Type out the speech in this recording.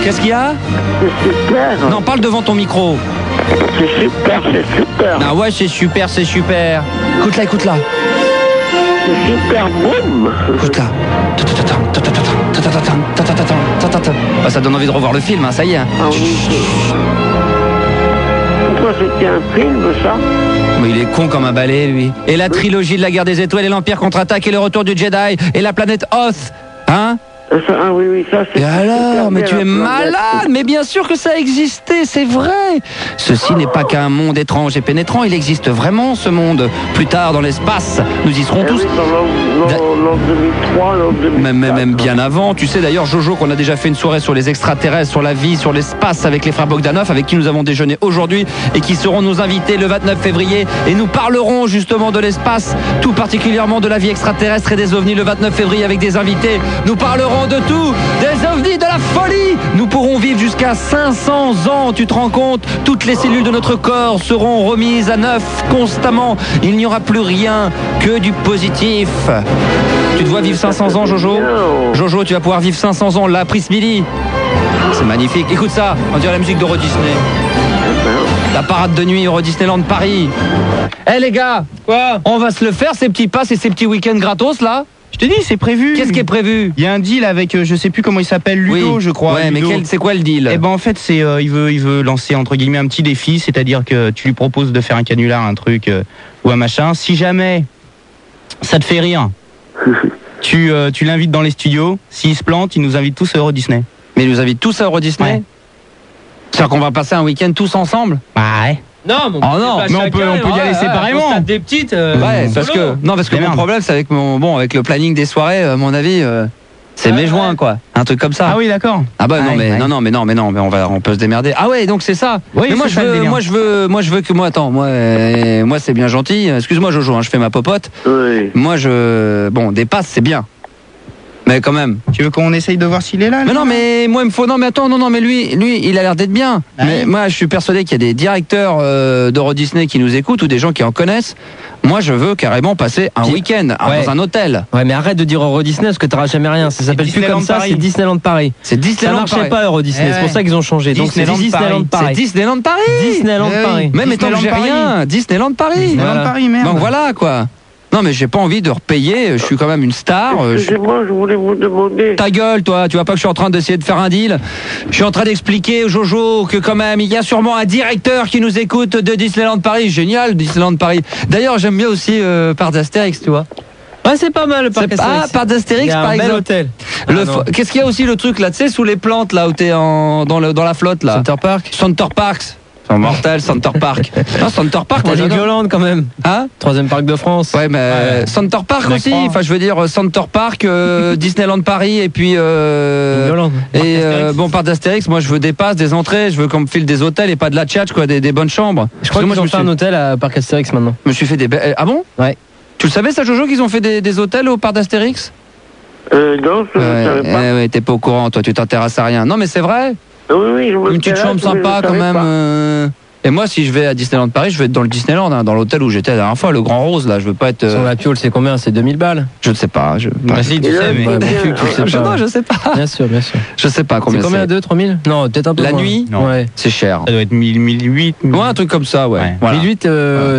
Qu'est-ce qu'il y a? C'est super. Non, parle devant ton micro. C'est super, c'est super. Ah ouais, c'est super, c'est super. Écoute-la, écoute-la. C'est super boum. Écoute-la. Ah, ça donne envie de revoir le film, hein, ça y est. Hein. Ah oui. Pourquoi c'était un film, ça? Mais il est con comme un balai, lui. Et la trilogie de la guerre des étoiles et l'Empire contre-attaque et le retour du Jedi et la planète Hoth. Hein? Ah oui, ça c'est... Et alors, mais bien, tu es la planète. malade. Mais bien sûr que ça a existé, c'est vrai. Ceci n'est pas qu'un monde étrange et pénétrant, il existe vraiment ce monde. Plus tard dans l'espace, nous y serons Eh tous. oui, l'an 2003, l'an 2004. Même bien avant. Tu sais d'ailleurs, Jojo, qu'on a déjà fait une soirée sur les extraterrestres, sur la vie, sur l'espace avec les frères Bogdanov, avec qui nous avons déjeuné aujourd'hui et qui seront nos invités le 29 février. Et nous parlerons justement de l'espace, tout particulièrement de la vie extraterrestre et des ovnis le 29 février avec des invités. Nous parlerons de tout, des ovnis, de la folie. Nous pourrons vivre jusqu'à 500 ans, tu te rends compte? Toutes les cellules de notre corps seront remises à neuf constamment. Il n'y aura plus rien que du positif. Tu te vois vivre 500 ans, Jojo? Jojo, tu vas pouvoir vivre 500 ans, la Prismilly. C'est magnifique. Écoute ça, on dirait la musique d'Euro Disney. La parade de nuit Euro Disneyland Paris. Eh les gars, Quoi? on va se le faire ces petits passes et ces petits week-ends gratos là? Je te dis, c'est prévu. Qu'est-ce qui est prévu? Il y a un deal avec, je sais plus comment il s'appelle, Ludo, je crois. Ouais, mais Ludo. c'est quoi le deal? Eh ben en fait, c'est il veut lancer entre guillemets un petit défi, c'est-à-dire que tu lui proposes de faire un canular, un truc ou un machin. Si jamais ça te fait rire, tu l'invites dans les studios. S'il se plante, il nous invite tous à Euro Disney. Mais il nous invite tous à Euro Disney? Ouais. C'est-à-dire qu'on va passer un week-end tous ensemble? Bah ouais. Non, mais Oh non, mais on peut y aller séparément. On se tape des petites. Ouais, parce que Mais mon merde. problème c'est avec avec le planning des soirées, à mon avis, c'est mai-juin quoi, un truc comme ça. Ah oui, d'accord. Ah bah non Ouais, mais ouais. non mais on peut se démerder. Ah ouais, donc c'est ça. Oui, mais moi c'est ça, le délire. moi je veux que moi c'est bien gentil. Excuse-moi Jojo, hein, je fais ma popote. Oui. Moi des passes c'est bien. Mais quand même. Tu veux qu'on essaye de voir s'il est là? Mais non, mais moi il me faut. Non, mais attends, non, mais lui, il a l'air d'être bien. Ah mais oui. moi, je suis persuadé qu'il y a des directeurs d'Euro Disney qui nous écoutent ou des gens qui en connaissent. Moi, je veux carrément passer un Puis- week-end Ouais. dans un hôtel. Ouais, mais arrête de dire Euro Disney parce que t'auras jamais rien. Ça s'appelle plus Disneyland comme ça, Paris. c'est Disneyland Paris. C'est Ça Disneyland marchait Paris. pas Euro Disney, Eh c'est pour ouais. ça qu'ils ont changé. Donc c'est Disneyland Disneyland Paris. Paris. C'est Disneyland Paris. Disneyland Eh oui. Paris. Même tant que j'ai Disneyland rien, Paris. Disneyland Paris. Disneyland Voilà. Paris, merde. Donc voilà quoi. Non, mais j'ai pas envie de repayer. Je suis quand même une star. Excusez-moi, je voulais vous demander... Ta gueule, toi, tu vois pas que je suis en train d'essayer de faire un deal. Je suis en train d'expliquer au Jojo que quand même, il y a sûrement un directeur qui nous écoute de Disneyland Paris. Génial, Disneyland Paris. D'ailleurs, j'aime bien aussi Parc d'Astérix, tu vois. Ouais, c'est pas mal le parc Astérix. Parc Il d'Astérix, y a par un bel exemple. hôtel. Qu'est-ce qu'il y a aussi le truc là, tu sais, sous les plantes là où t'es dans la flotte là. Center Park. Center Parks. C'est mortel, Center Park. Non, Center Park, moi T'as j'adore. Violande quand même. Hein? Troisième parc de France. Ouais, mais Center Park Je la aussi. crois. Enfin, je veux dire Center Park, Disneyland Paris et puis Violande. et Parc d'Astérix. Moi, je veux des passes, des entrées. Je veux qu'on me file des hôtels et pas de la tchatch, quoi, des bonnes chambres. Je crois Parce que qu'ils ont je fait un hôtel à parc Astérix maintenant. me suis fait des ah bon? Ouais. Tu le savais ça, Jojo, qu'ils ont fait des hôtels au parc d'Astérix? Non, je ne savais pas. Ouais, t'es pas au courant, toi, tu t'intéresses à rien. Non, mais c'est vrai. Oui, je me Une petite chambre sympa quand même. Et moi, si je vais à Disneyland Paris, je vais être dans le Disneyland, hein, dans l'hôtel où j'étais la dernière fois, le Grand Rose. Là, je veux pas être. Sur la piole, c'est combien? C'est 2000 balles. Je ne sais pas. Bah si, tu Et là, sais, mais... bah, bien, tu le sais pas. Non, je sais pas. Bien sûr, bien sûr. Je sais pas combien C'est combien? 2 3000? Non, peut-être un peu La moins. nuit? Non. Ouais. C'est cher. Ça doit être 1008. Ouais, un truc comme ça, ouais. Ouais. Voilà. 1008,